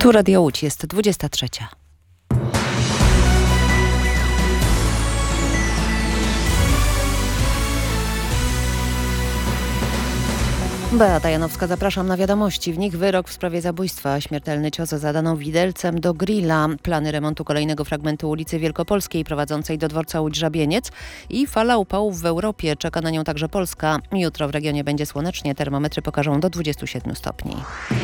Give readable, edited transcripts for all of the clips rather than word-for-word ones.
Tu Radio Łódź, jest 23. Beata Janowska, zapraszam na wiadomości. W nich wyrok w sprawie zabójstwa. Śmiertelny cios zadano widelcem do grilla. Plany remontu kolejnego fragmentu ulicy Wielkopolskiej prowadzącej do dworca Łódź-Żabieniec i fala upałów w Europie. Czeka na nią także Polska. Jutro w regionie będzie słonecznie. Termometry pokażą do 27 stopni.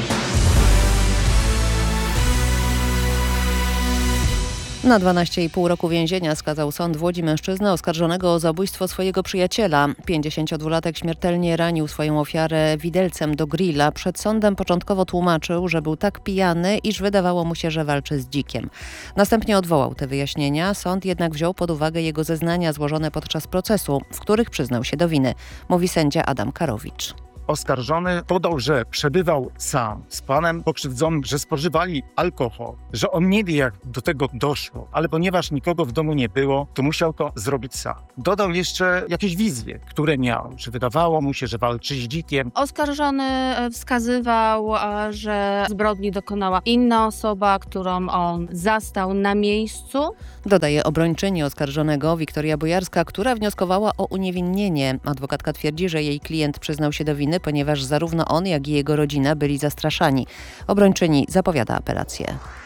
Na 12,5 roku więzienia skazał sąd w Łodzi mężczyznę oskarżonego o zabójstwo swojego przyjaciela. 52-latek śmiertelnie ranił swoją ofiarę widelcem do grilla. Przed sądem początkowo tłumaczył, że był tak pijany, iż wydawało mu się, że walczy z dzikiem. Następnie odwołał te wyjaśnienia. Sąd jednak wziął pod uwagę jego zeznania złożone podczas procesu, w których przyznał się do winy, mówi sędzia Adam Karowicz. Oskarżony podał, że przebywał sam z panem pokrzywdzonym, że spożywali alkohol, że on nie wie, jak do tego doszło, ale ponieważ nikogo w domu nie było, to musiał to zrobić sam. Dodał jeszcze jakieś wizje, które miał, że wydawało mu się, że walczy z dzikiem. Oskarżony wskazywał, że zbrodni dokonała inna osoba, którą on zastał na miejscu. Dodaje obrończyni oskarżonego Wiktoria Bojarska, która wnioskowała o uniewinnienie. Adwokatka twierdzi, że jej klient przyznał się do winy, ponieważ zarówno on, jak i jego rodzina byli zastraszani. Obrończyni zapowiada apelację.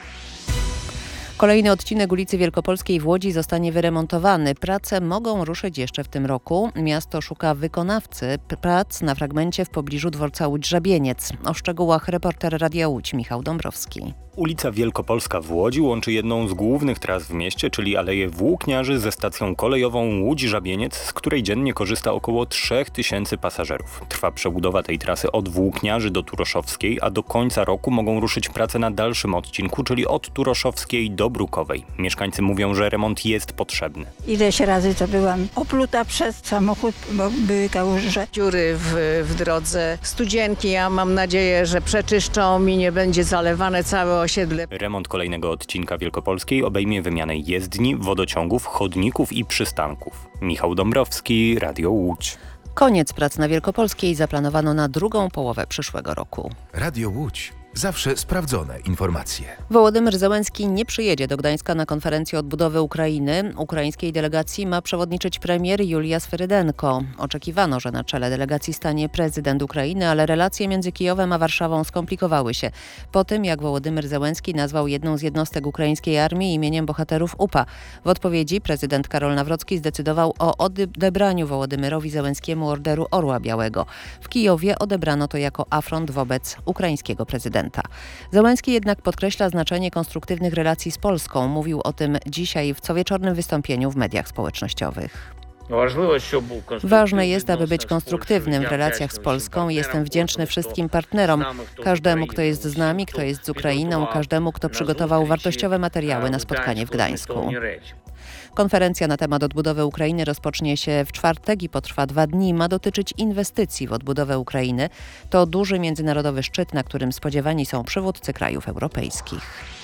Kolejny odcinek ulicy Wielkopolskiej w Łodzi zostanie wyremontowany. Prace mogą ruszyć jeszcze w tym roku. Miasto szuka wykonawcy prac na fragmencie w pobliżu dworca Łódź-Żabieniec. O szczegółach reporter Radia Łódź Michał Dąbrowski. Ulica Wielkopolska w Łodzi łączy jedną z głównych tras w mieście, czyli Aleję Włókniarzy ze stacją kolejową Łódź-Żabieniec, z której dziennie korzysta około 3000 pasażerów. Trwa przebudowa tej trasy od Włókniarzy do Turoszowskiej, a do końca roku mogą ruszyć prace na dalszym odcinku, czyli od Turoszowskiej do Brukowej. Mieszkańcy mówią, że remont jest potrzebny. Ileś razy to byłam opluta przez samochód, bo były kałuże. Dziury w drodze, studzienki, ja mam nadzieję, że przeczyszczą i nie będzie zalewane całe osiedle. Remont kolejnego odcinka Wielkopolskiej obejmie wymianę jezdni, wodociągów, chodników i przystanków. Michał Dąbrowski, Radio Łódź. Koniec prac na Wielkopolskiej zaplanowano na drugą połowę przyszłego roku. Radio Łódź. Zawsze sprawdzone informacje. Wołodymyr Zełenski nie przyjedzie do Gdańska na konferencję odbudowy Ukrainy. Ukraińskiej delegacji ma przewodniczyć premier Julija Swyrydenko. Oczekiwano, że na czele delegacji stanie prezydent Ukrainy, ale relacje między Kijowem a Warszawą skomplikowały się po tym, jak Wołodymyr Zełenski nazwał jedną z jednostek ukraińskiej armii imieniem bohaterów UPA. W odpowiedzi prezydent Karol Nawrocki zdecydował o odebraniu Wołodymyrowi Zełenskiemu Orderu Orła Białego. W Kijowie odebrano to jako afront wobec ukraińskiego prezydenta. Zełenski jednak podkreśla znaczenie konstruktywnych relacji z Polską. Mówił o tym dzisiaj w cowieczornym wystąpieniu w mediach społecznościowych. Ważne jest, aby być konstruktywnym w relacjach z Polską. Jestem wdzięczny wszystkim partnerom, każdemu, kto jest z nami, kto jest z Ukrainą, każdemu, kto przygotował wartościowe materiały na spotkanie w Gdańsku. Konferencja na temat odbudowy Ukrainy rozpocznie się w czwartek i potrwa 2 dni. Ma dotyczyć inwestycji w odbudowę Ukrainy. To duży międzynarodowy szczyt, na którym spodziewani są przywódcy krajów europejskich.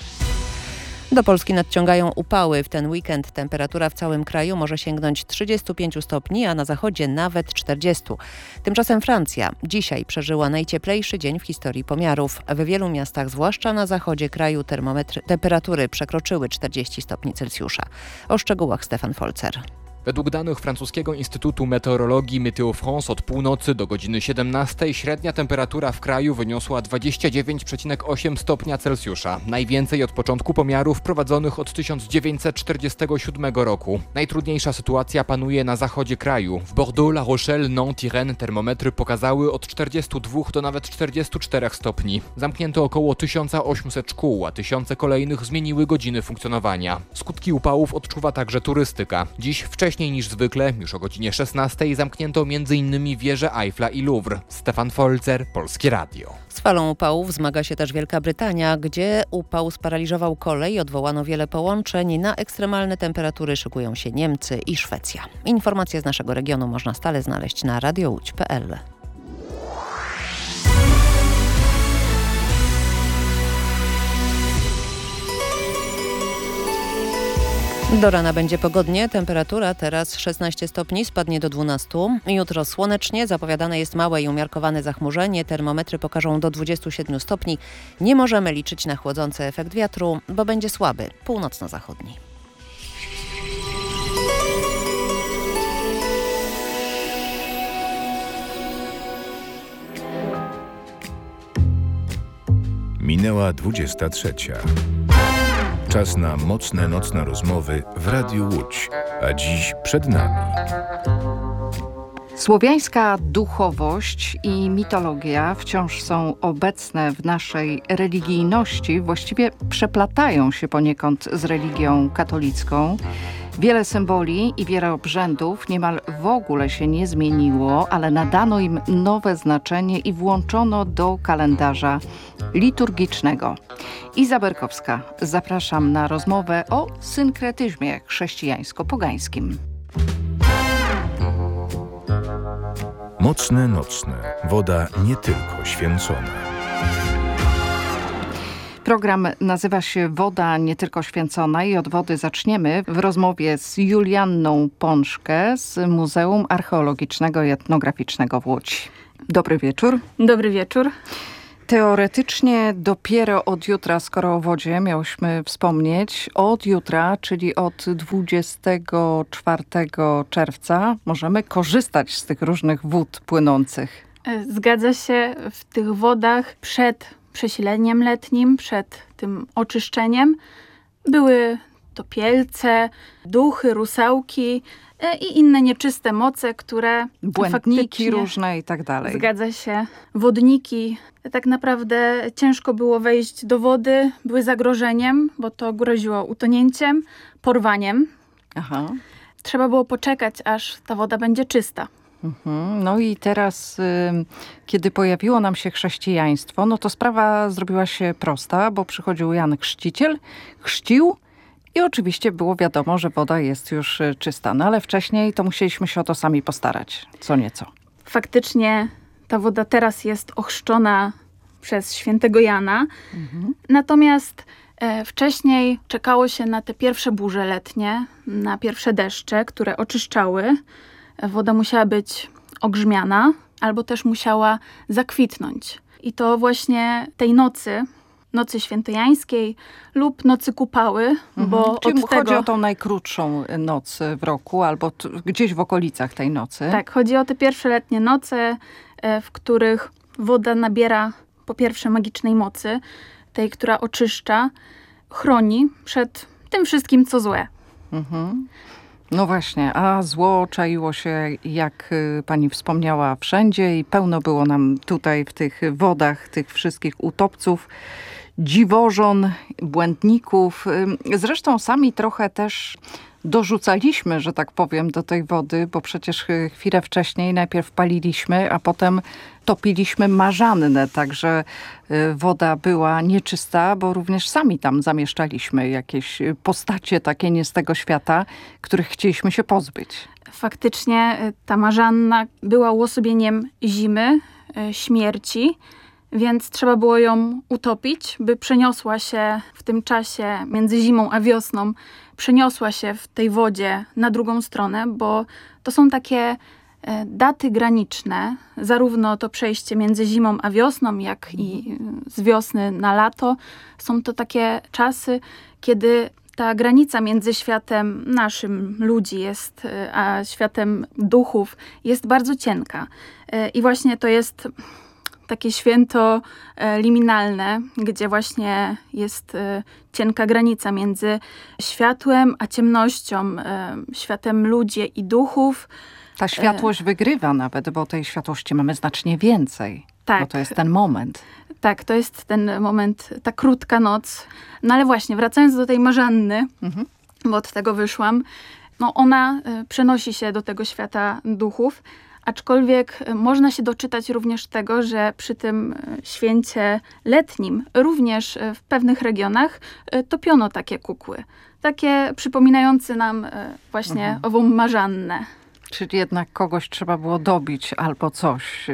Do Polski nadciągają upały. W ten weekend temperatura w całym kraju może sięgnąć 35 stopni, a na zachodzie nawet 40. Tymczasem Francja dzisiaj przeżyła najcieplejszy dzień w historii pomiarów. W wielu miastach, zwłaszcza na zachodzie kraju, temperatury przekroczyły 40 stopni Celsjusza. O szczegółach Stefan Folzer. Według danych francuskiego Instytutu Meteorologii Meteo France od północy do godziny 17 średnia temperatura w kraju wyniosła 29,8 stopnia Celsjusza. Najwięcej od początku pomiarów prowadzonych od 1947 roku. Najtrudniejsza sytuacja panuje na zachodzie kraju. W Bordeaux, La Rochelle, Nantes, Rennes termometry pokazały od 42 do nawet 44 stopni. Zamknięto około 1800 szkół, a tysiące kolejnych zmieniły godziny funkcjonowania. Skutki upałów odczuwa także turystyka. Dziś wcześniej niż zwykle, już o godzinie 16 zamknięto m.in. wieże Eiffla i Louvre. Stefan Folzer, Polskie Radio. Z falą upałów zmaga się też Wielka Brytania, gdzie upał sparaliżował kolej, odwołano wiele połączeń. Na ekstremalne temperatury szykują się Niemcy i Szwecja. Informacje z naszego regionu można stale znaleźć na radiołódź.pl. Do rana będzie pogodnie, temperatura teraz 16 stopni, spadnie do 12. Jutro słonecznie, zapowiadane jest małe i umiarkowane zachmurzenie, termometry pokażą do 27 stopni. Nie możemy liczyć na chłodzący efekt wiatru, bo będzie słaby, północno-zachodni. Minęła 23. Czas na mocne nocne rozmowy w Radiu Łódź, a dziś przed nami. Słowiańska duchowość i mitologia wciąż są obecne w naszej religijności, właściwie przeplatają się poniekąd z religią katolicką. Wiele symboli i wiele obrzędów niemal w ogóle się nie zmieniło, ale nadano im nowe znaczenie i włączono do kalendarza liturgicznego. Iza Berkowska, zapraszam na rozmowę o synkretyzmie chrześcijańsko-pogańskim. Mocne nocne, woda nie tylko święcona. Program nazywa się Woda nie tylko święcona i od wody zaczniemy w rozmowie z Julianną Pączkę z Muzeum Archeologicznego i Etnograficznego w Łodzi. Dobry wieczór. Dobry wieczór. Teoretycznie dopiero od jutra, skoro o wodzie miałyśmy wspomnieć, od jutra, czyli od 24 czerwca możemy korzystać z tych różnych wód płynących. Zgadza się, w tych wodach przed przesileniem letnim, przed tym oczyszczeniem były topielce, duchy, rusałki i inne nieczyste moce, które błędniki różne i tak dalej. Zgadza się. Wodniki. Tak naprawdę ciężko było wejść do wody, były zagrożeniem, bo to groziło utonięciem, porwaniem. Aha. Trzeba było poczekać, aż ta woda będzie czysta. No i teraz, kiedy pojawiło nam się chrześcijaństwo, no to sprawa zrobiła się prosta, bo przychodził Jan Chrzciciel, chrzcił i oczywiście było wiadomo, że woda jest już czysta. No ale wcześniej to musieliśmy się o to sami postarać, co nieco. Faktycznie ta woda teraz jest ochrzczona przez świętego Jana. Natomiast wcześniej czekało się na te pierwsze burze letnie, na pierwsze deszcze, które oczyszczały. Woda musiała być ogrzmiana, albo też musiała zakwitnąć. I to właśnie tej nocy świętojańskiej lub nocy kupały, bo czyli od chodzi tego... o tą najkrótszą noc w roku, albo gdzieś w okolicach tej nocy. Tak, chodzi o te pierwsze letnie noce, w których woda nabiera po pierwsze magicznej mocy, tej, która oczyszcza, chroni przed tym wszystkim, co złe. No właśnie, a zło czaiło się, jak pani wspomniała, wszędzie i pełno było nam tutaj w tych wodach, tych wszystkich utopców, dziwożon, błędników. Zresztą sami trochę też dorzucaliśmy, że tak powiem, do tej wody, bo przecież chwilę wcześniej najpierw paliliśmy, a potem topiliśmy marzannę, także woda była nieczysta, bo również sami tam zamieszczaliśmy jakieś postacie takie nie z tego świata, których chcieliśmy się pozbyć. Faktycznie ta marzanna była uosobieniem zimy, śmierci, więc trzeba było ją utopić, by przeniosła się w tym czasie między zimą a wiosną, przeniosła się w tej wodzie na drugą stronę, bo to są takie daty graniczne, zarówno to przejście między zimą a wiosną, jak i z wiosny na lato. Są to takie czasy, kiedy ta granica między światem naszym, ludzi, a światem duchów jest bardzo cienka. I właśnie to jest takie święto liminalne, gdzie właśnie jest cienka granica między światłem a ciemnością, światem ludzi i duchów. Ta światłość wygrywa nawet, bo tej światłości mamy znacznie więcej. Tak. Bo to jest ten moment. Tak, to jest ten moment, ta krótka noc. No ale właśnie, wracając do tej marzanny, bo od tego wyszłam, no ona przenosi się do tego świata duchów, aczkolwiek można się doczytać również tego, że przy tym święcie letnim również w pewnych regionach topiono takie kukły. Takie przypominające nam właśnie ową marzannę. Czyli jednak kogoś trzeba było dobić albo coś.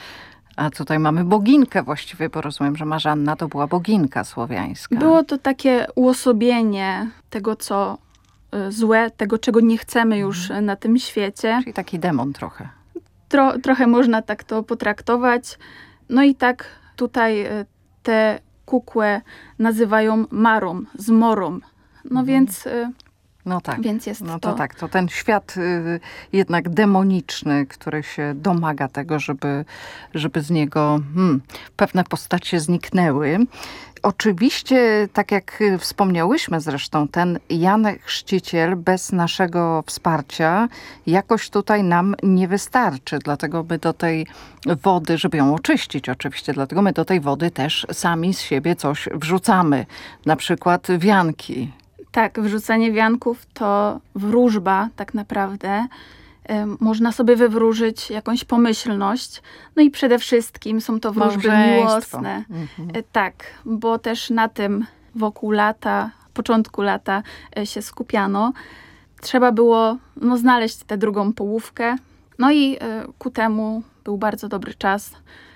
A tutaj mamy boginkę właściwie, bo rozumiem, że Marzanna to była boginka słowiańska. Było to takie uosobienie tego, co złe, tego, czego nie chcemy już na tym świecie. Czyli taki demon trochę. Trochę można tak to potraktować. No i tak tutaj tę kukłę nazywają marą, zmorą. No więc... No tak, Więc jest no to... to tak, to ten świat jednak demoniczny, który się domaga tego, żeby z niego pewne postacie zniknęły. Oczywiście, tak jak wspomniałyśmy zresztą, ten Jan Chrzciciel bez naszego wsparcia jakoś tutaj nam nie wystarczy. Dlatego my do tej wody, żeby ją oczyścić oczywiście, dlatego my do tej wody też sami z siebie coś wrzucamy. Na przykład wianki. Tak, wrzucanie wianków to wróżba tak naprawdę. Można sobie wywróżyć jakąś pomyślność. No i przede wszystkim są to wróżby miłosne. Tak, bo też na tym wokół lata, początku lata się skupiano. Trzeba było znaleźć tę drugą połówkę. No i ku temu był bardzo dobry czas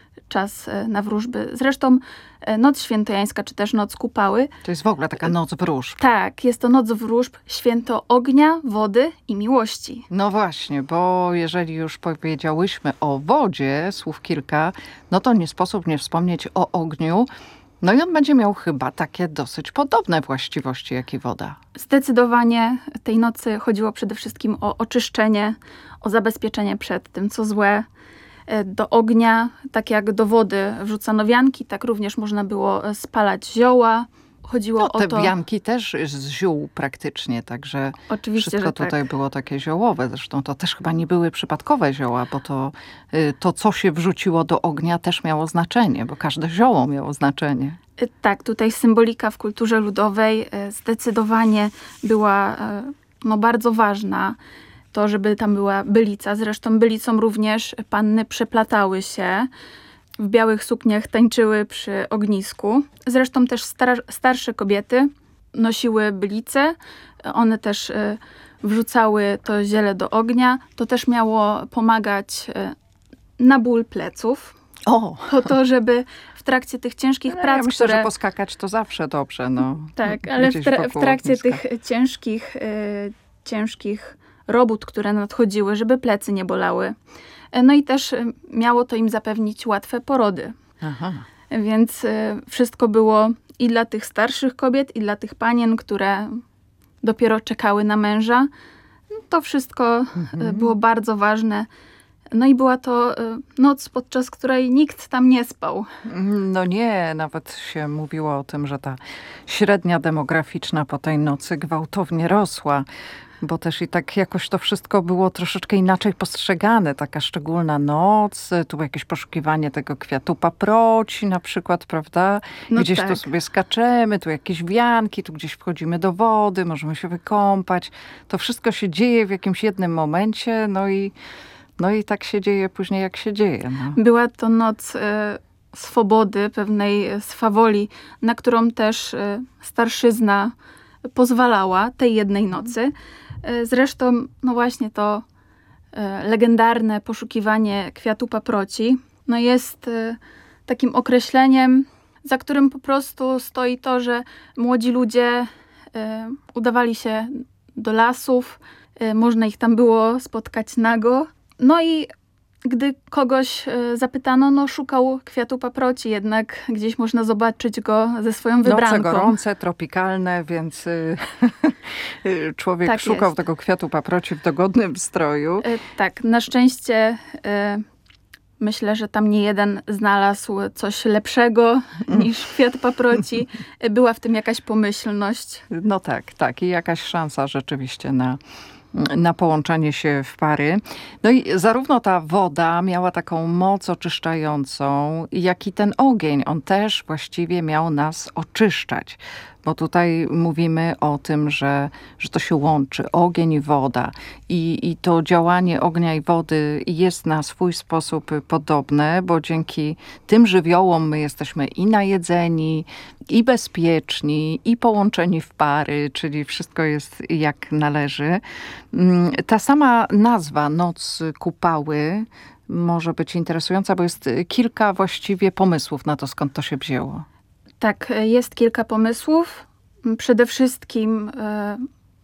na wróżby. Zresztą Noc Świętojańska, czy też Noc Kupały. To jest w ogóle taka noc wróżb. Tak, jest to noc wróżb, święto ognia, wody i miłości. No właśnie, bo jeżeli już powiedziałyśmy o wodzie, słów kilka, no to nie sposób nie wspomnieć o ogniu. No i on będzie miał chyba takie dosyć podobne właściwości jak i woda. Zdecydowanie tej nocy chodziło przede wszystkim o oczyszczenie, o zabezpieczenie przed tym, co złe. Do ognia, tak jak do wody wrzucano wianki, tak również można było spalać zioła. Chodziło o to... Te wianki też z ziół praktycznie, także oczywiście, wszystko że tutaj tak. było takie ziołowe. Zresztą to też chyba nie były przypadkowe zioła, bo to co się wrzuciło do ognia też miało znaczenie, bo każde zioło miało znaczenie. Tak, tutaj symbolika w kulturze ludowej zdecydowanie była bardzo ważna. To, żeby tam była bylica. Zresztą bylicą również panny przeplatały się. W białych sukniach tańczyły przy ognisku. Zresztą też starsze kobiety nosiły bylice. One też wrzucały to ziele do ognia. To też miało pomagać na ból pleców. Po to, żeby w trakcie tych ciężkich prac, ja myślę, że poskakać to zawsze dobrze. No. Tak, ale w trakcie ogniska. tych ciężkich robót, które nadchodziły, żeby plecy nie bolały. No i też miało to im zapewnić łatwe porody. Aha. Więc wszystko było i dla tych starszych kobiet, i dla tych panien, które dopiero czekały na męża. To wszystko było bardzo ważne. No i była to noc, podczas której nikt tam nie spał. No nie, nawet się mówiło o tym, że ta średnia demograficzna po tej nocy gwałtownie rosła. Bo też i tak jakoś to wszystko było troszeczkę inaczej postrzegane. Taka szczególna noc, tu było jakieś poszukiwanie tego kwiatu paproci na przykład, prawda? No gdzieś tak. tu sobie skaczemy, tu jakieś wianki, tu gdzieś wchodzimy do wody, możemy się wykąpać. To wszystko się dzieje w jakimś jednym momencie, no i tak się dzieje później, jak się dzieje. No. Była to noc swobody, pewnej swawoli, na którą też starszyzna pozwalała tej jednej nocy. Zresztą, no właśnie to legendarne poszukiwanie kwiatu paproci, no jest takim określeniem, za którym po prostu stoi to, że młodzi ludzie udawali się do lasów, można ich tam było spotkać nago. No i gdy kogoś zapytano, no szukał kwiatu paproci, jednak gdzieś można zobaczyć go ze swoją wybranką. Noce gorące, tropikalne, więc człowiek tak szukał jest. tego kwiatu paproci w dogodnym stroju. Tak, na szczęście myślę, że tam nie jeden znalazł coś lepszego niż kwiat paproci. Była w tym jakaś pomyślność. No tak. I jakaś szansa rzeczywiście na połączenie się w pary. No i zarówno ta woda miała taką moc oczyszczającą, jak i ten ogień. On też właściwie miał nas oczyszczać. Bo tutaj mówimy o tym, że to się łączy, ogień i woda. I to działanie ognia i wody jest na swój sposób podobne, bo dzięki tym żywiołom my jesteśmy i najedzeni, i bezpieczni, i połączeni w pary, czyli wszystko jest jak należy. Ta sama nazwa Noc Kupały może być interesująca, bo jest kilka właściwie pomysłów na to, skąd to się wzięło. Tak, jest kilka pomysłów. Przede wszystkim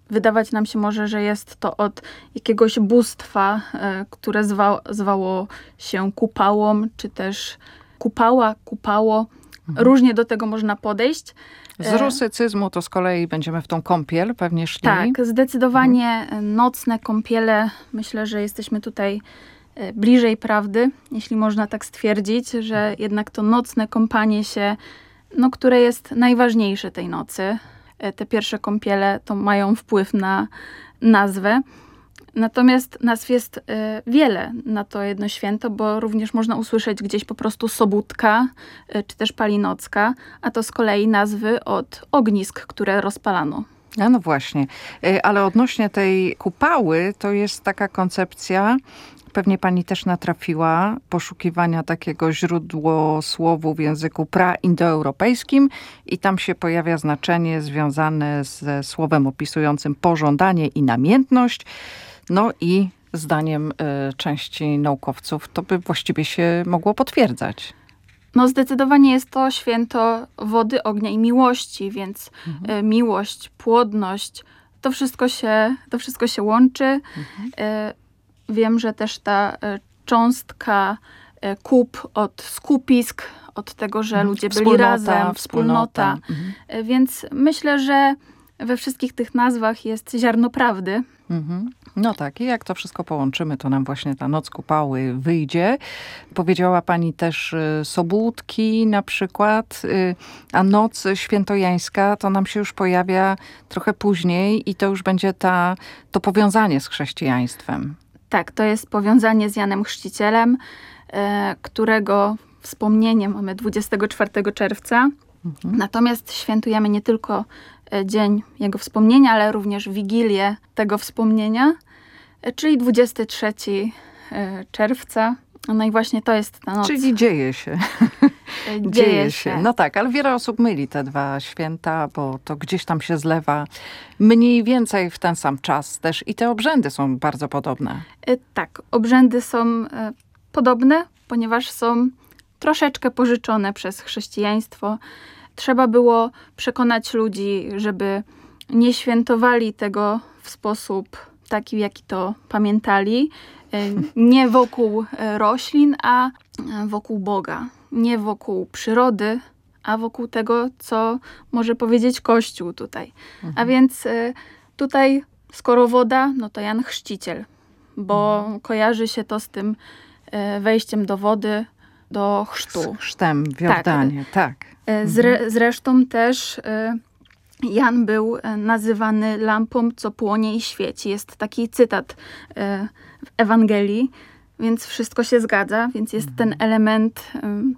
wydawać nam się może, że jest to od jakiegoś bóstwa, które zwało się kupałą, czy też kupało. Różnie do tego można podejść. Z rusycyzmu to z kolei będziemy w tą kąpiel pewnie szli. Tak, zdecydowanie nocne kąpiele. Myślę, że jesteśmy tutaj bliżej prawdy, jeśli można tak stwierdzić, że jednak to nocne kąpanie się, które jest najważniejsze tej nocy. Te pierwsze kąpiele to mają wpływ na nazwę. Natomiast nazw jest wiele na to jedno święto, bo również można usłyszeć gdzieś po prostu Sobótka, czy też Palinocka, a to z kolei nazwy od ognisk, które rozpalano. No właśnie, ale odnośnie tej kupały, to jest taka koncepcja, pewnie pani też natrafiła, poszukiwania takiego źródłosłowu w języku praindoeuropejskim i tam się pojawia znaczenie związane ze słowem opisującym pożądanie i namiętność. No i zdaniem części naukowców to by właściwie się mogło potwierdzać. Zdecydowanie jest to święto wody, ognia i miłości, więc miłość, płodność, to wszystko się łączy. Wiem, że też ta cząstka kup od skupisk, od tego, że ludzie byli razem, wspólnota. Więc myślę, że we wszystkich tych nazwach jest ziarno prawdy. No tak, i jak to wszystko połączymy, to nam właśnie ta noc kupały wyjdzie. Powiedziała pani też Sobótki na przykład, a noc świętojańska to nam się już pojawia trochę później i to już będzie to powiązanie z chrześcijaństwem. Tak, to jest powiązanie z Janem Chrzcicielem, którego wspomnienie mamy 24 czerwca. Natomiast świętujemy nie tylko dzień jego wspomnienia, ale również Wigilię tego wspomnienia, czyli 23 czerwca. No i właśnie to jest ta noc. Czyli dzieje się. Dzieje się. No tak, ale wiele osób myli te dwa święta, bo to gdzieś tam się zlewa mniej więcej w ten sam czas też i te obrzędy są bardzo podobne. Tak, obrzędy są podobne, ponieważ są troszeczkę pożyczone przez chrześcijaństwo. Trzeba było przekonać ludzi, żeby nie świętowali tego w sposób taki, w jaki to pamiętali. Nie wokół roślin, a wokół Boga. Nie wokół przyrody, a wokół tego, co może powiedzieć Kościół tutaj. A więc tutaj, skoro woda, no to Jan Chrzciciel, bo kojarzy się to z tym wejściem do wody, do chrztu. Z chrztem w Jordanie, tak. Zresztą też Jan był nazywany lampą, co płonie i świeci. Jest taki cytat w Ewangelii, więc wszystko się zgadza, więc jest ten element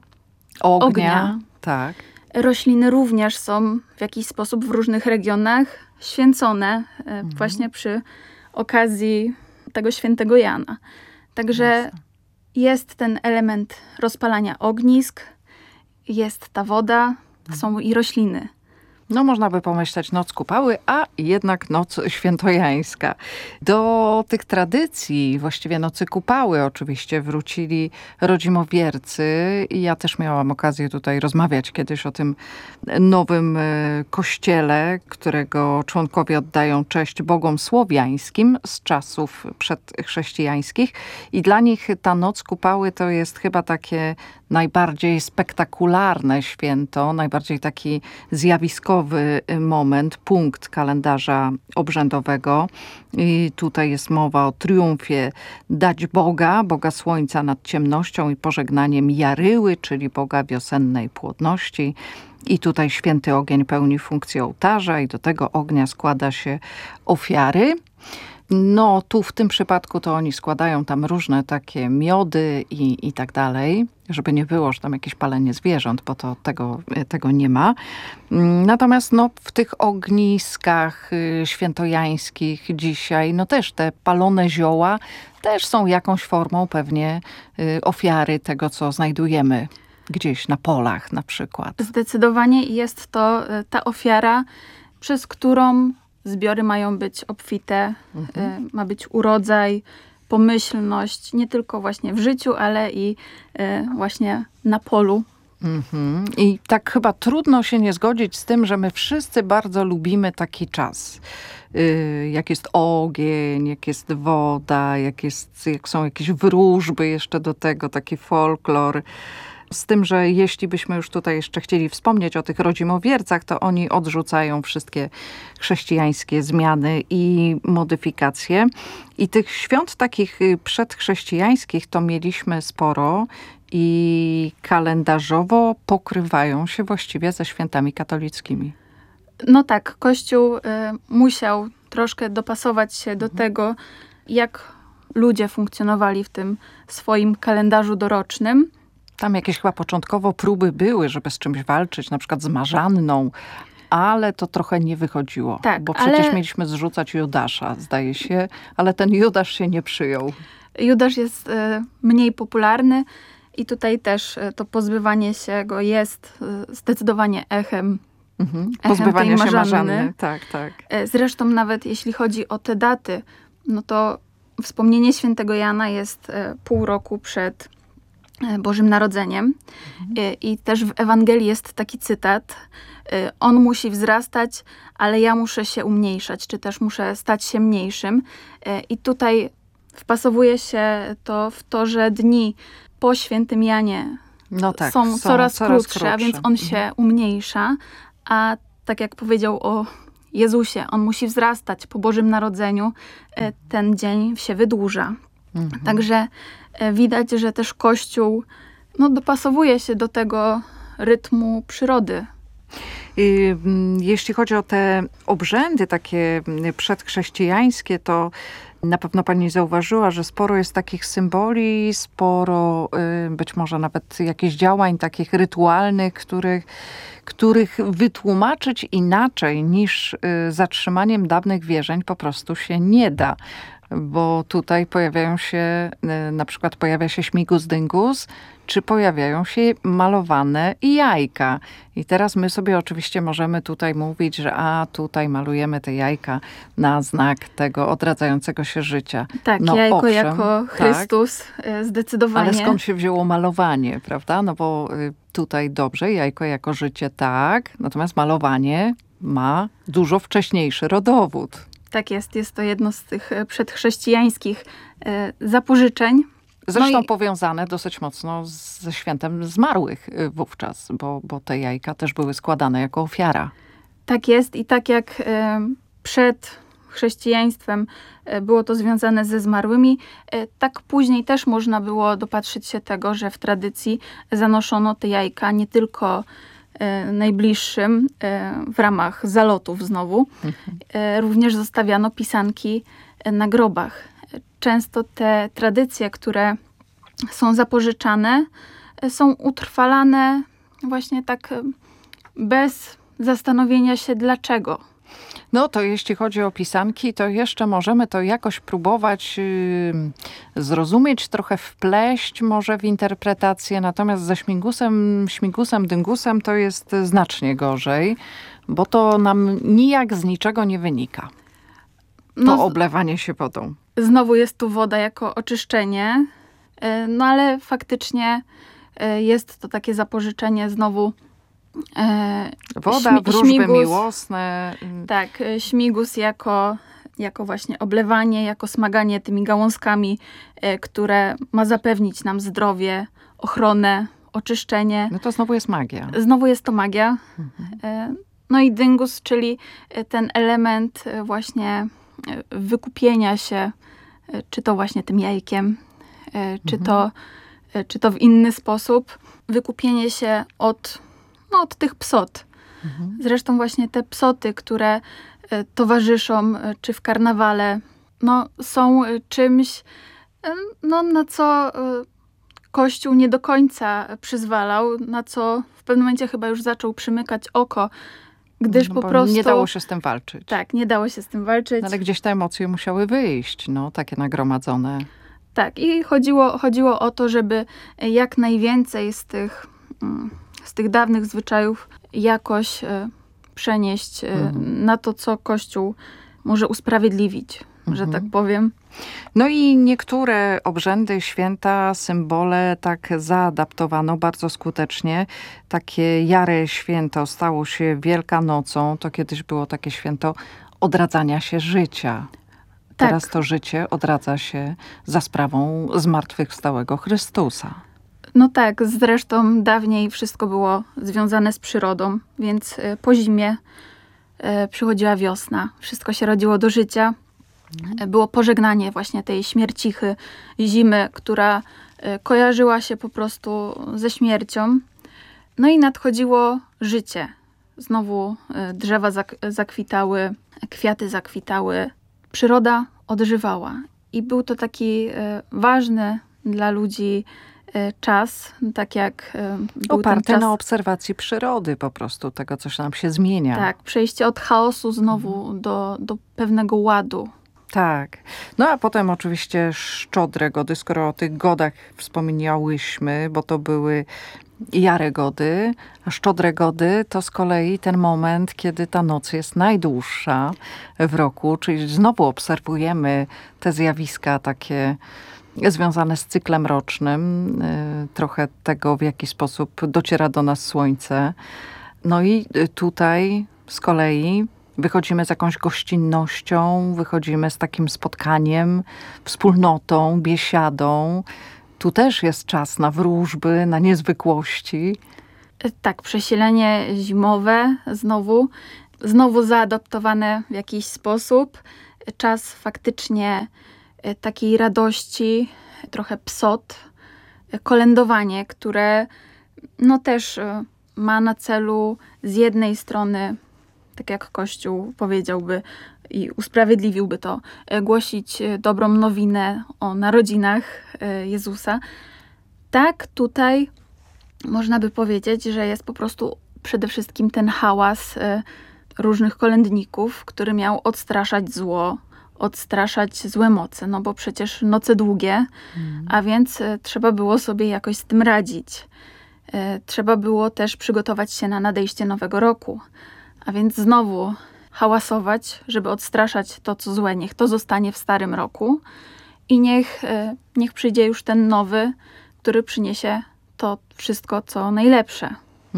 ognia. Tak. Rośliny również są w jakiś sposób w różnych regionach święcone właśnie przy okazji tego świętego Jana. Także jest ten element rozpalania ognisk, jest ta woda, są i rośliny. No można by pomyśleć noc kupały, a jednak noc świętojańska. Do tych tradycji, właściwie nocy kupały oczywiście wrócili rodzimowiercy i ja też miałam okazję tutaj rozmawiać kiedyś o tym nowym kościele, którego członkowie oddają cześć bogom słowiańskim z czasów przedchrześcijańskich i dla nich ta noc kupały to jest chyba takie najbardziej spektakularne święto, najbardziej taki zjawiskowy moment, punkt kalendarza obrzędowego. I tutaj jest mowa o triumfie dać Boga słońca nad ciemnością i pożegnaniem Jaryły, czyli Boga wiosennej płodności. I tutaj święty ogień pełni funkcję ołtarza i do tego ognia składa się ofiary. No tu w tym przypadku to oni składają tam różne takie miody i tak dalej, żeby nie było, że tam jakieś palenie zwierząt, bo to tego nie ma. Natomiast no, w tych ogniskach świętojańskich dzisiaj, no też te palone zioła też są jakąś formą pewnie ofiary tego, co znajdujemy gdzieś na polach na przykład. Zdecydowanie jest to ta ofiara, przez którą zbiory mają być obfite, ma być urodzaj, pomyślność, nie tylko właśnie w życiu, ale i właśnie na polu I tak chyba trudno się nie zgodzić z tym, że my wszyscy bardzo lubimy taki czas. Jak jest ogień, jak jest woda, jak są jakieś wróżby jeszcze do tego, taki folklor. Z tym, że jeśli byśmy już tutaj jeszcze chcieli wspomnieć o tych rodzimowiercach, to oni odrzucają wszystkie chrześcijańskie zmiany i modyfikacje. I tych świąt takich przedchrześcijańskich to mieliśmy sporo i kalendarzowo pokrywają się właściwie ze świętami katolickimi. No tak, Kościół musiał troszkę dopasować się do tego, jak ludzie funkcjonowali w tym swoim kalendarzu dorocznym. Tam jakieś chyba początkowo próby były, żeby z czymś walczyć, na przykład z Marzanną, ale to trochę nie wychodziło. Tak, bo przecież mieliśmy zrzucać Judasza, zdaje się, ale ten Judasz się nie przyjął. Judasz jest mniej popularny i tutaj też to pozbywanie się go jest zdecydowanie echem Pozbywanie tej się Marzanny. Marzanny. Tak, tak. Zresztą nawet jeśli chodzi o te daty, no to wspomnienie świętego Jana jest pół roku przed Bożym Narodzeniem. I też w Ewangelii jest taki cytat. On musi wzrastać, ale ja muszę się umniejszać, czy też muszę stać się mniejszym. I tutaj wpasowuje się to w to, że dni po świętym Janie są coraz krótsze, a więc on się umniejsza. A tak jak powiedział o Jezusie, on musi wzrastać po Bożym Narodzeniu, ten dzień się wydłuża. Także widać, że też Kościół dopasowuje się do tego rytmu przyrody. Jeśli chodzi o te obrzędy takie przedchrześcijańskie, to na pewno pani zauważyła, że sporo jest takich symboli, sporo być może nawet jakichś działań takich rytualnych, których wytłumaczyć inaczej niż zatrzymaniem dawnych wierzeń po prostu się nie da. Bo tutaj pojawiają się, na przykład pojawia się śmigus dyngus, czy pojawiają się malowane jajka. I teraz my sobie oczywiście możemy tutaj mówić, że tutaj malujemy te jajka na znak tego odradzającego się życia. Tak, jajko owszem, jako Chrystus, zdecydowanie. Ale skąd się wzięło malowanie, prawda? No bo tutaj dobrze, jajko jako życie tak, natomiast malowanie ma dużo wcześniejszy rodowód. Tak jest. Jest to jedno z tych przedchrześcijańskich zapożyczeń. Zresztą powiązane dosyć mocno ze świętem zmarłych wówczas, bo te jajka też były składane jako ofiara. Tak jest i tak jak przed chrześcijaństwem było to związane ze zmarłymi, tak później też można było dopatrzyć się tego, że w tradycji zanoszono te jajka nie tylko najbliższym w ramach zalotów znowu. Również zostawiano pisanki na grobach. Często te tradycje, które są zapożyczane, są utrwalane właśnie tak bez zastanowienia się dlaczego. No to jeśli chodzi o pisanki, to jeszcze możemy to jakoś próbować zrozumieć, trochę wpleść może w interpretację, natomiast ze śmigusem, dyngusem to jest znacznie gorzej, bo to nam nijak z niczego nie wynika. To oblewanie się wodą. Znowu jest tu woda jako oczyszczenie, no ale faktycznie jest to takie zapożyczenie znowu woda, wróżby miłosne. Tak, śmigus jako właśnie oblewanie, jako smaganie tymi gałązkami, które ma zapewnić nam zdrowie, ochronę, oczyszczenie. No to znowu jest magia. Znowu jest to magia. No i dyngus, czyli ten element właśnie wykupienia się, czy to właśnie tym jajkiem, czy to w inny sposób. Wykupienie się od tych psot. Zresztą właśnie te psoty, które towarzyszą, czy w karnawale, są czymś, na co Kościół nie do końca przyzwalał, na co w pewnym momencie chyba już zaczął przymykać oko, gdyż po prostu... Nie dało się z tym walczyć. Tak, nie dało się z tym walczyć. Ale gdzieś te emocje musiały wyjść, takie nagromadzone. Tak, i chodziło o to, żeby jak najwięcej z tych dawnych zwyczajów jakoś przenieść na to, co Kościół może usprawiedliwić. że tak powiem. No i niektóre obrzędy, święta, symbole tak zaadaptowano bardzo skutecznie. Takie jare święto stało się Wielkanocą. To kiedyś było takie święto odradzania się życia. Teraz to życie odradza się za sprawą zmartwychwstałego Chrystusa. No tak, zresztą dawniej wszystko było związane z przyrodą, więc po zimie przychodziła wiosna. Wszystko się rodziło do życia. Było pożegnanie właśnie tej śmiercichy zimy, która kojarzyła się po prostu ze śmiercią. No i nadchodziło życie. Znowu drzewa zakwitały, kwiaty zakwitały. Przyroda odżywała. I był to taki ważny dla ludzi czas, tak jak był oparty ten czas, na obserwacji przyrody po prostu, tego, co nam się zmienia. Tak, przejście od chaosu znowu do pewnego ładu. Tak. No a potem oczywiście szczodre gody, skoro o tych godach wspomniałyśmy, bo to były jare gody, a szczodre gody to z kolei ten moment, kiedy ta noc jest najdłuższa w roku, czyli znowu obserwujemy te zjawiska takie związane z cyklem rocznym, trochę tego, w jaki sposób dociera do nas słońce. No i tutaj z kolei wychodzimy z jakąś gościnnością, wychodzimy z takim spotkaniem, wspólnotą, biesiadą. Tu też jest czas na wróżby, na niezwykłości. Tak, przesilenie zimowe znowu zaadaptowane w jakiś sposób. Czas faktycznie takiej radości, trochę psot, kolędowanie, które no też ma na celu z jednej strony, tak jak Kościół powiedziałby i usprawiedliwiłby to, głosić dobrą nowinę o narodzinach Jezusa. Tak, tutaj można by powiedzieć, że jest po prostu przede wszystkim ten hałas różnych kolędników, który miał odstraszać zło, odstraszać złe moce, no bo przecież noce długie, a więc trzeba było sobie jakoś z tym radzić. Trzeba było też przygotować się na nadejście nowego roku, a więc znowu hałasować, żeby odstraszać to, co złe. Niech to zostanie w starym roku i niech przyjdzie już ten nowy, który przyniesie to wszystko, co najlepsze.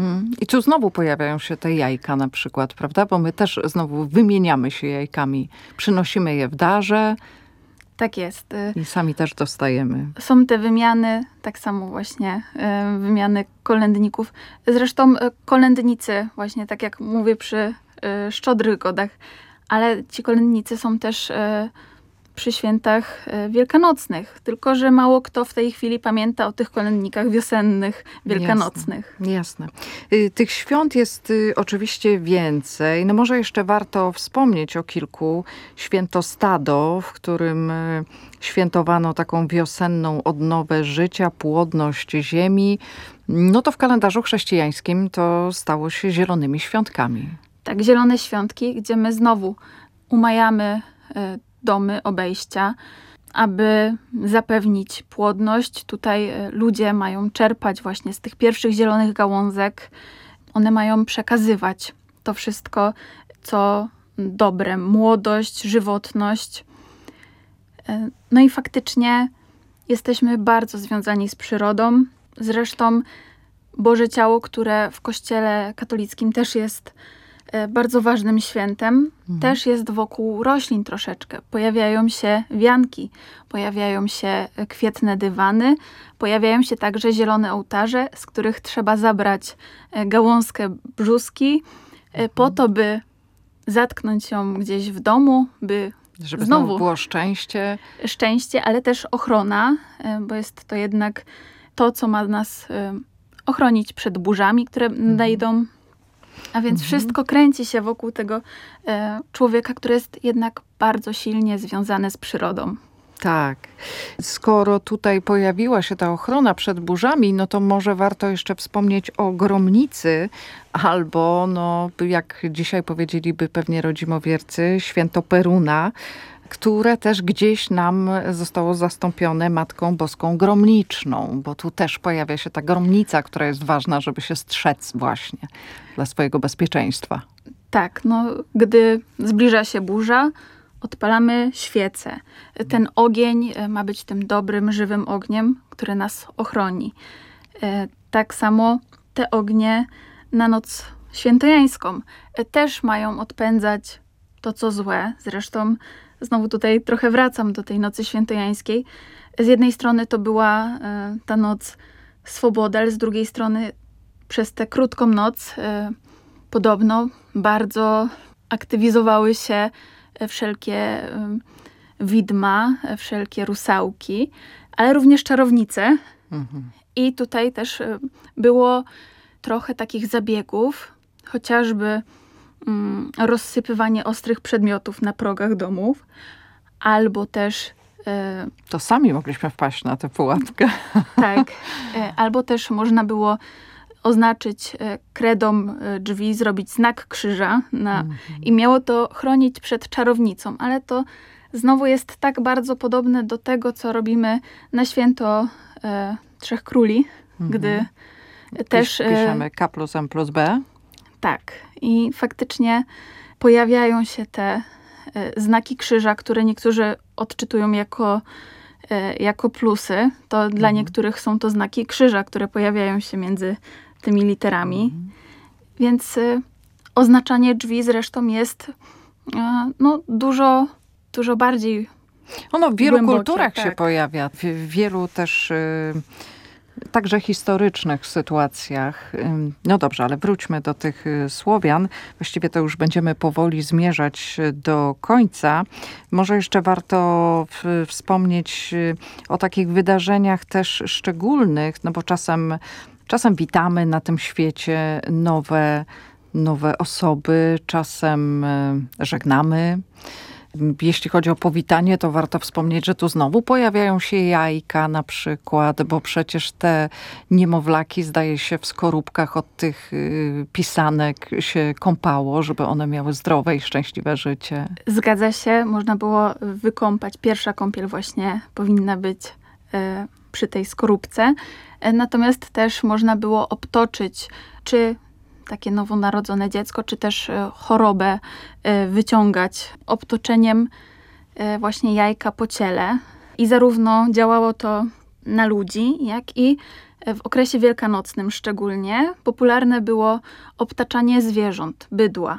I tu znowu pojawiają się te jajka na przykład, prawda? Bo my też znowu wymieniamy się jajkami. Przynosimy je w darze. Tak jest. I sami też dostajemy. Są te wymiany, tak samo właśnie wymiany kolędników. Zresztą kolędnicy, właśnie tak jak mówię przy szczodrych godach, ale ci kolędnicy są też przy świętach wielkanocnych. Tylko że mało kto w tej chwili pamięta o tych kolędnikach wiosennych, wielkanocnych. Jasne. Tych świąt jest oczywiście więcej. No może jeszcze warto wspomnieć o kilku. Święto Stado, w którym świętowano taką wiosenną odnowę życia, płodność ziemi. No to w kalendarzu chrześcijańskim to stało się zielonymi świątkami. Tak, zielone świątki, gdzie my znowu umajamy domy, obejścia, aby zapewnić płodność. Tutaj ludzie mają czerpać właśnie z tych pierwszych zielonych gałązek. One mają przekazywać to wszystko, co dobre, młodość, żywotność. No i faktycznie jesteśmy bardzo związani z przyrodą. Zresztą Boże Ciało, które w Kościele katolickim też jest bardzo ważnym świętem, też jest wokół roślin troszeczkę. Pojawiają się wianki, pojawiają się kwietne dywany, pojawiają się także zielone ołtarze, z których trzeba zabrać gałązkę brzuski po to, by zatknąć ją gdzieś w domu, by żeby znowu było szczęście. Szczęście, ale też ochrona, bo jest to jednak to, co ma nas ochronić przed burzami, które nadejdą. A więc wszystko kręci się wokół tego człowieka, który jest jednak bardzo silnie związany z przyrodą. Tak. Skoro tutaj pojawiła się ta ochrona przed burzami, no to może warto jeszcze wspomnieć o gromnicy albo, no, jak dzisiaj powiedzieliby pewnie rodzimowiercy, święto Peruna, które też gdzieś nam zostało zastąpione Matką Boską Gromniczną, bo tu też pojawia się ta gromnica, która jest ważna, żeby się strzec właśnie dla swojego bezpieczeństwa. Tak, no gdy zbliża się burza, odpalamy świecę. Ten ogień ma być tym dobrym, żywym ogniem, który nas ochroni. Tak samo te ognie na noc świętojańską też mają odpędzać to, co złe. Zresztą znowu tutaj trochę wracam do tej nocy świętojańskiej. Z jednej strony to była ta noc swobody, ale z drugiej strony przez tę krótką noc podobno bardzo aktywizowały się wszelkie widma, wszelkie rusałki, ale również czarownice. I tutaj też było trochę takich zabiegów, chociażby rozsypywanie ostrych przedmiotów na progach domów, albo też To sami mogliśmy wpaść na tę pułapkę. tak, albo też można było oznaczyć kredą drzwi, zrobić znak krzyża i miało to chronić przed czarownicą, ale to znowu jest tak bardzo podobne do tego, co robimy na święto Trzech Króli, gdy też... Piszemy K plus M plus B. Tak. I faktycznie pojawiają się te znaki krzyża, które niektórzy odczytują jako plusy. To dla niektórych są to znaki krzyża, które pojawiają się między tymi literami. Więc oznaczanie drzwi zresztą jest dużo bardziej Ono w wielu głębokie, kulturach tak. się pojawia. W wielu też także historycznych sytuacjach. No dobrze, ale wróćmy do tych Słowian. Właściwie to już będziemy powoli zmierzać do końca. Może jeszcze warto wspomnieć o takich wydarzeniach też szczególnych, no bo czasem witamy na tym świecie nowe osoby, czasem żegnamy. Jeśli chodzi o powitanie, to warto wspomnieć, że tu znowu pojawiają się jajka na przykład, bo przecież te niemowlaki, zdaje się, w skorupkach od tych pisanek się kąpało, żeby one miały zdrowe i szczęśliwe życie. Zgadza się, można było wykąpać. Pierwsza kąpiel właśnie powinna być przy tej skorupce. Natomiast też można było obtoczyć, czy takie nowonarodzone dziecko, czy też chorobę wyciągać obtoczeniem właśnie jajka po ciele. I zarówno działało to na ludzi, jak i w okresie wielkanocnym szczególnie popularne było obtaczanie zwierząt, bydła.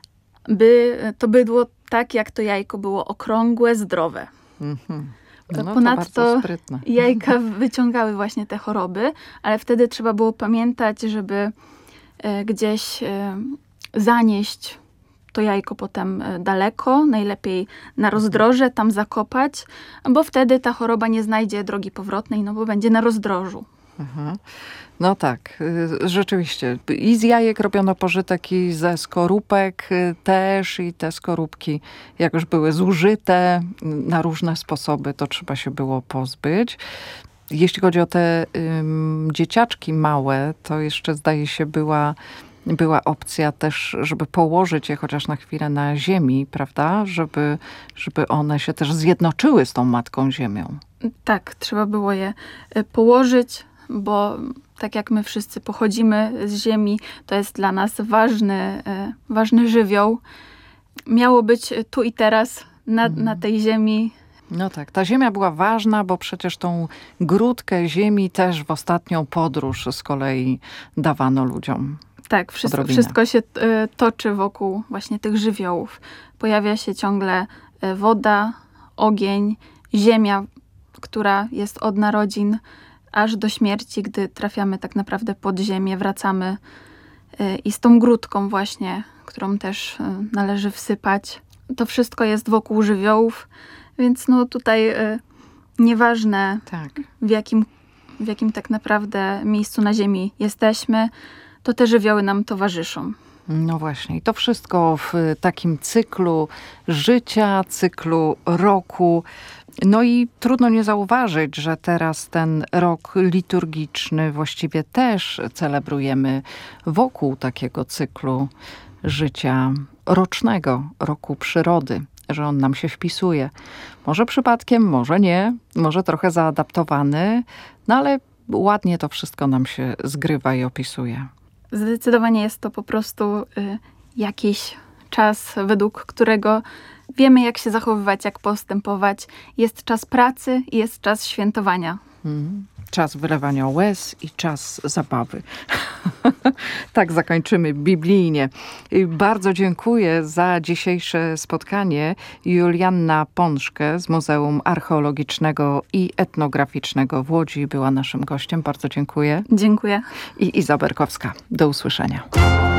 By to bydło, tak jak to jajko, było okrągłe, zdrowe. No, Ponadto to jajka wyciągały właśnie te choroby, ale wtedy trzeba było pamiętać, żeby gdzieś zanieść to jajko potem daleko, najlepiej na rozdroże, tam zakopać, bo wtedy ta choroba nie znajdzie drogi powrotnej, no bo będzie na rozdrożu. No tak, rzeczywiście. I z jajek robiono pożytek, i ze skorupek też, i te skorupki, jak już były zużyte na różne sposoby, to trzeba się było pozbyć. Jeśli chodzi o te dzieciaczki małe, to jeszcze zdaje się była opcja też, żeby położyć je chociaż na chwilę na ziemi, prawda? Żeby one się też zjednoczyły z tą Matką Ziemią. Tak, trzeba było je położyć, bo tak jak my wszyscy pochodzimy z ziemi, to jest dla nas ważny żywioł. Miało być tu i teraz na tej ziemi. No tak, ta ziemia była ważna, bo przecież tą grudkę ziemi też w ostatnią podróż z kolei dawano ludziom. Tak, wszystko się toczy wokół właśnie tych żywiołów. Pojawia się ciągle woda, ogień, ziemia, która jest od narodzin aż do śmierci, gdy trafiamy tak naprawdę pod ziemię, wracamy i z tą grudką właśnie, którą też należy wsypać. To wszystko jest wokół żywiołów, więc no tutaj nieważne tak. w jakim tak naprawdę miejscu na ziemi jesteśmy, to te żywioły nam towarzyszą. No właśnie. I to wszystko w takim cyklu życia, cyklu roku. No i trudno nie zauważyć, że teraz ten rok liturgiczny właściwie też celebrujemy wokół takiego cyklu życia rocznego, roku przyrody, że on nam się wpisuje. Może przypadkiem, może nie, może trochę zaadaptowany, no ale ładnie to wszystko nam się zgrywa i opisuje. Zdecydowanie jest to po prostu jakiś czas, według którego wiemy, jak się zachowywać, jak postępować. Jest czas pracy, jest czas świętowania. Czas wylewania łez i czas zabawy. Tak zakończymy biblijnie. Bardzo dziękuję za dzisiejsze spotkanie. Julianna Pączkę z Muzeum Archeologicznego i Etnograficznego w Łodzi była naszym gościem. Bardzo dziękuję. Dziękuję. I Iza Berkowska. Do usłyszenia.